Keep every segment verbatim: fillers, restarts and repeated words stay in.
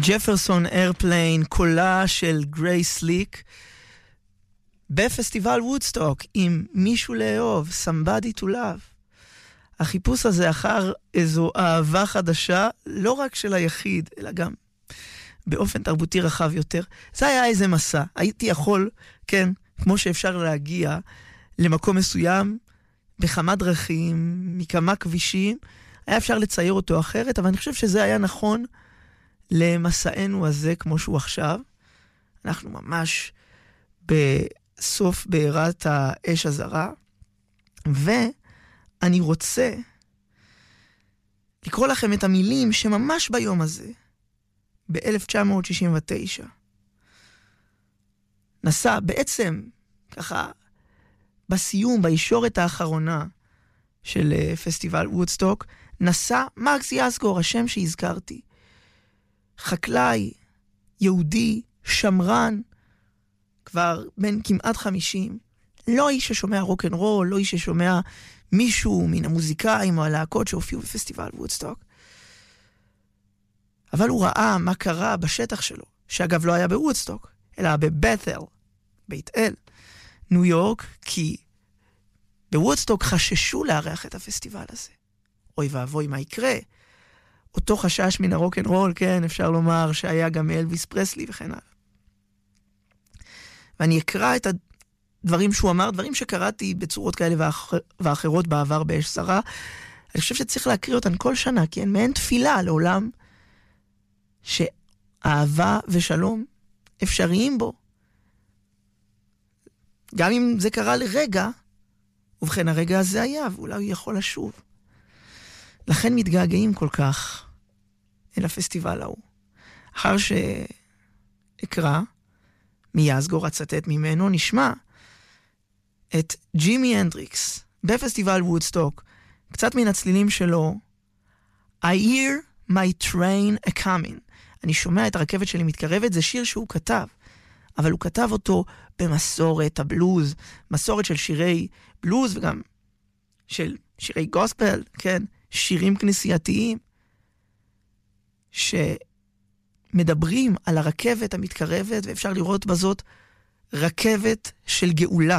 ג'פרסון איירפליין, קולה של גרייס ליק, בפסטיבל וודסטוק, עם מישהו לאהוב, somebody to love. החיפוש הזה אחר איזו אהבה חדשה, לא רק של היחיד, אלא גם באופן תרבותי רחב יותר. זה היה איזה מסע. הייתי יכול, כן, כמו שאפשר להגיע למקום מסוים, בכמה דרכים, מכמה כבישים, היה אפשר לצייר אותו אחרת, אבל אני חושב שזה היה נכון למסענו הזה כמו שהוא עכשיו. אנחנו ממש בסוף בעירת האש הזרה, ואני רוצה לקרוא לכם את המילים שממש ביום הזה, ב-אלף תשע מאות שישים ותשע, נסע בעצם ככה בסיום, בישורת האחרונה של פסטיבל וודסטוק, נסע מרקס יסגור, השם שהזכרתי. חקלאי, יהודי, שמרן, כבר בן כמעט חמישים, לא איש ששומע רוק'נ'רול, לא איש ששומע מישהו מן המוזיקאים או הלהקות שהופיעו בפסטיבל וודסטוק. אבל הוא ראה מה קרה בשטח שלו, שאגב לא היה בוודסטוק, אלא בבת'ל, בית אל, ניו יורק, כי בוודסטוק חששו לארח את הפסטיבל הזה. אוי ואבוי, מה יקרה? אותו חשש מן הרוק'נ'רול, כן, אפשר לומר שהיה גם אלוויס פרסלי וכן הלאה. ואני אקרא את הדברים שהוא אמר, דברים שקראתי בצורות כאלה ואח... ואחרות בעבר באש זרה. אני חושב שצריך להקריא אותן כל שנה, כי הן מעין תפילה לעולם שאהבה ושלום אפשריים בו. גם אם זה קרה לרגע, ובכן הרגע הזה היה, ואולי הוא יכול לשוב. לכן מתגעגעים כל כך אל הפסטיבל ההוא. אחר שאקרא מיסגור, אצטט ממנו, נשמע את ג'ימי הנדריקס בפסטיבל וודסטוק, קצת מן הצלילים שלו, I hear my train a coming. אני שומע את הרכבת שלי מתקרבת, זה שיר שהוא כתב, אבל הוא כתב אותו במסורת הבלוז, מסורת של שירי בלוז וגם של שירי גוספל, כן, שירים כנסייתיים, שמדברים על הרכבת המתקרבת, ואפשר לראות בזאת רכבת של גאולה.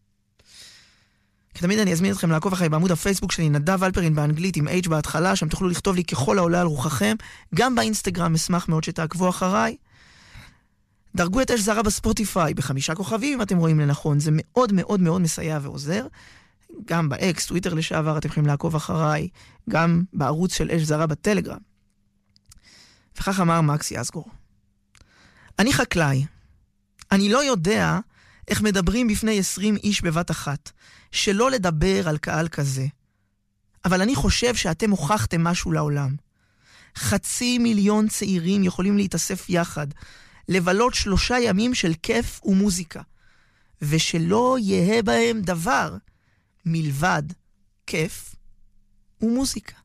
כתמיד אני אזמין אתכם לעקוב אחרי בעמוד הפייסבוק שלי, נדב אלפרין באנגלית עם H בהתחלה, שם תוכלו לכתוב לי ככל העולה על רוחכם, גם באינסטגרם אשמח מאוד שתעקבו אחריי. דרגו את אש זרה בספוטיפיי בחמישה כוכבים אם אתם רואים לנכון, זה מאוד מאוד מאוד מסייע ועוזר. גם באקס, טוויטר לשעבר, אתם יכולים לעקוב אחריי, גם בערוץ של אש זרה בטלגרם. וכך אמר מרקס יסגור. אני חקלאי. אני לא יודע איך מדברים בפני עשרים איש בבת אחת, שלא לדבר על קהל כזה. אבל אני חושב שאתם הוכחתם משהו לעולם. חצי מיליון צעירים יכולים להתאסף יחד, לבלות שלושה ימים של כיף ומוזיקה, ושלא יהיה בהם דבר מלבד כיף ומוזיקה.